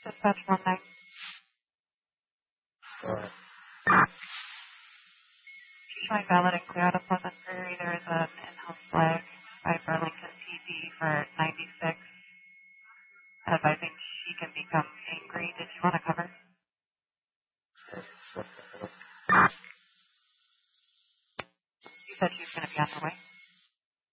Dispatch 19. Showing valid and clear out of Pleasant Prairie. There is an in-house flag by Burlington PD for 96, advising she can become angry. Did you want to cover? You said she was going to be on her way.